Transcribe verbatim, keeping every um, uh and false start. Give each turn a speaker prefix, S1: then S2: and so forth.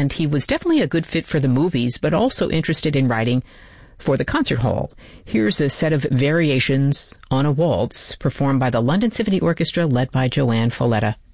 S1: and he was definitely a good fit for the movies, but also interested in writing for the concert hall. Here's a set of variations on a waltz performed by the London Symphony Orchestra led by Joanne Folletta.